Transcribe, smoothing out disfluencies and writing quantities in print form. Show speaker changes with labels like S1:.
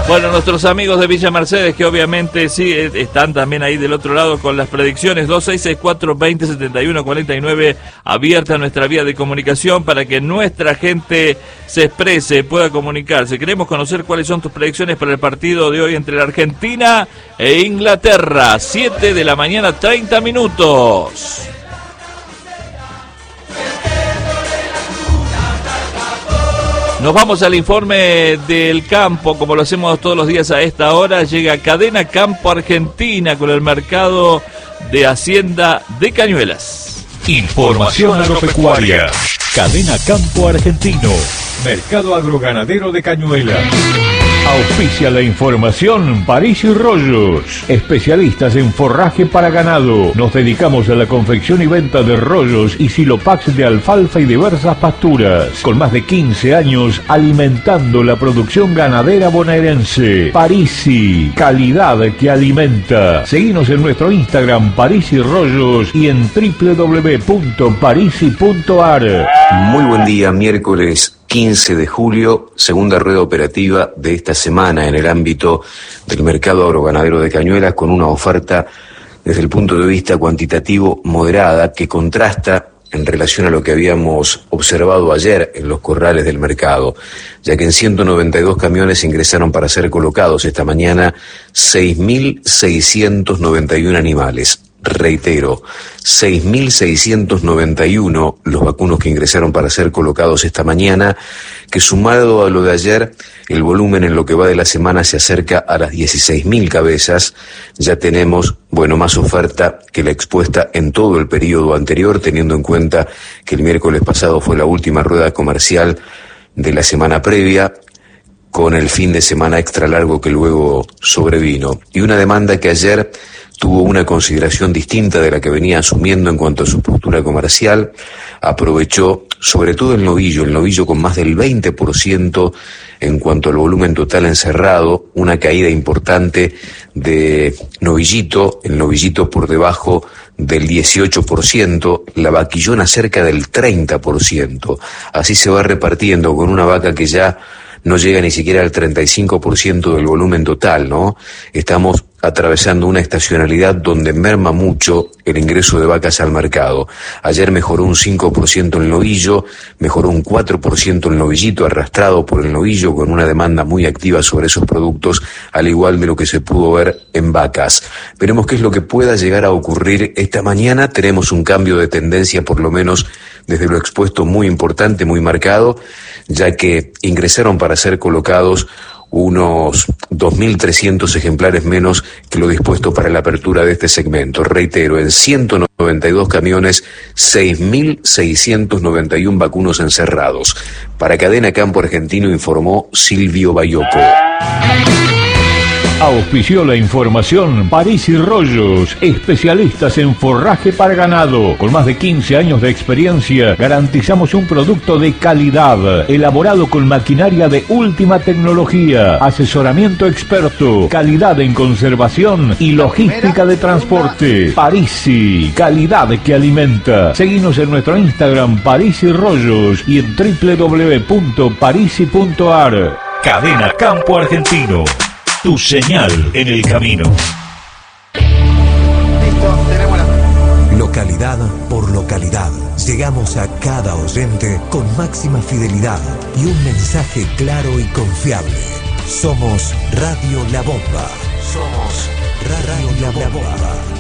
S1: Bueno, nuestros amigos de Villa Mercedes, que obviamente sí están también ahí del otro lado con las predicciones. 2664-2071-49, abierta nuestra vía de comunicación para que nuestra gente se exprese, pueda comunicarse. Queremos conocer cuáles son tus predicciones para el partido de hoy entre la Argentina e Inglaterra. 7 de la mañana, 30 minutos. Nos vamos al informe del campo, como lo hacemos todos los días a esta hora. Llega Cadena Campo Argentina con el mercado de Hacienda de Cañuelas.
S2: Información agropecuaria. Cadena Campo Argentino. Mercado agroganadero de Cañuelas. Auspicia la información París y Rollos, especialistas en forraje para ganado. Nos dedicamos a la confección y venta de rollos y silopax de alfalfa y diversas pasturas. Con más de 15 años alimentando la producción ganadera bonaerense. Parisi, calidad que alimenta. Seguinos en nuestro Instagram París y Rollos y en www.parisi.ar.
S3: Muy buen día, miércoles 15 de julio, segunda rueda operativa de esta semana en el ámbito del mercado agroganadero de Cañuelas, con una oferta desde el punto de vista cuantitativo moderada que contrasta en relación a lo que habíamos observado ayer en los corrales del mercado, ya que en 192 camiones ingresaron para ser colocados esta mañana 6.691 animales. Reitero, 6.691 los vacunos que ingresaron para ser colocados esta mañana, que sumado a lo de ayer, el volumen en lo que va de la semana se acerca a las 16.000 cabezas. Ya tenemos, más oferta que la expuesta en todo el periodo anterior, teniendo en cuenta que el miércoles pasado fue la última rueda comercial de la semana previa, con el fin de semana extra largo que luego sobrevino. Y una demanda que ayer tuvo una consideración distinta de la que venía asumiendo en cuanto a su postura comercial, aprovechó sobre todo el novillo con más del 20% en cuanto al volumen total encerrado, una caída importante de novillito, el novillito por debajo del 18%, la vaquillona cerca del 30%. Así se va repartiendo con una vaca que ya no llega ni siquiera al 35% del volumen total, ¿no? Estamos atravesando una estacionalidad donde merma mucho el ingreso de vacas al mercado. Ayer mejoró un 5% el novillo, mejoró un 4% el novillito, arrastrado por el novillo, con una demanda muy activa sobre esos productos, al igual de lo que se pudo ver en vacas. Veremos qué es lo que pueda llegar a ocurrir esta mañana. Tenemos un cambio de tendencia, por lo menos desde lo expuesto, muy importante, muy marcado, ya que ingresaron para ser colocados unos 2.300 ejemplares menos que lo dispuesto para la apertura de este segmento. Reitero, en 192 camiones, 6.691 vacunos encerrados. Para Cadena Campo Argentino informó Silvio Bayoco.
S2: Auspició la información París y Rollos, especialistas en forraje para ganado. Con más de 15 años de experiencia, garantizamos un producto de calidad, elaborado con maquinaria de última tecnología, asesoramiento experto, calidad en conservación y logística de transporte. Parisi, calidad que alimenta. Seguinos en nuestro Instagram París y Rollos y en www.parisi.ar. Cadena Campo Argentino. Tu señal en el camino.
S4: Listo, tenemos la...
S5: Localidad por localidad. Llegamos a cada oyente con máxima fidelidad y un mensaje claro y confiable. Somos Radio La Bomba. Somos Radio La Bomba.